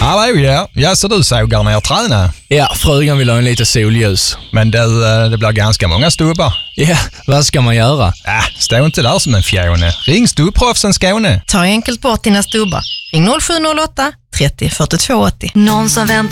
Hallå, ja, så du sågar ner träna. Ja, frugan vill ha en lite solljus. Men det blir ganska många stubbar. Ja, vad ska man göra? Stå inte där som en fjone. Ring Stubbproffsen Skåne. Ta enkelt bort dina stubbar. Ring 0708 30 42 80. Någon som väntar